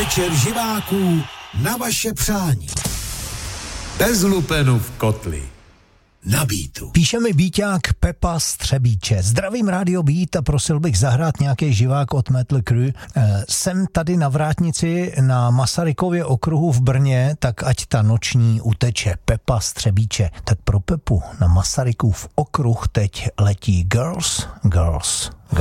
Večer živáků na vaše přání. Bez lupenu v kotli. Na Beatu. Píše mi Bíťák Pepa z Třebíče. Zdravím Radio Beat a prosil bych zahrát nějaký živák od Metal Crew. Jsem tady na vrátnici na Masarykově okruhu v Brně, tak ať ta noční uteče. Pepa z Třebíče. Tak pro Pepu na Masarykův okruh teď letí Girls.